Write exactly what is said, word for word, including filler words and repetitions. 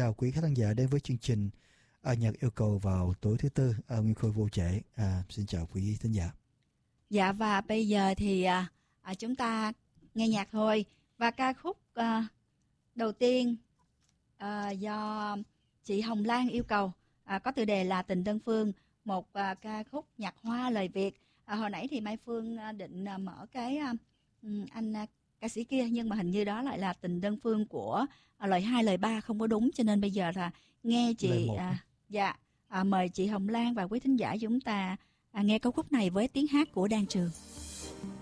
chào quý khán giả đến với chương trình à, nhạc yêu cầu vào tối thứ tư. À, Nguyên Khôi vô trễ. À, xin chào quý thính giả. Dạ, và bây giờ thì à, à, chúng ta nghe nhạc thôi. Và ca khúc à, đầu tiên à, do chị Hồng Lan yêu cầu à, có tựa đề là Tình Đơn Phương, một à, ca khúc nhạc hoa lời Việt. À, hồi nãy thì Mai Phương à, định à, mở cái à, anh à, ca sĩ kia, nhưng mà hình như đó lại là Tình Đơn Phương của à, lời hai lời ba không có đúng, cho nên bây giờ là nghe chị à, dạ à, mời chị Hồng Lan và quý thính giả chúng ta à, nghe ca khúc này với tiếng hát của Đan Trường.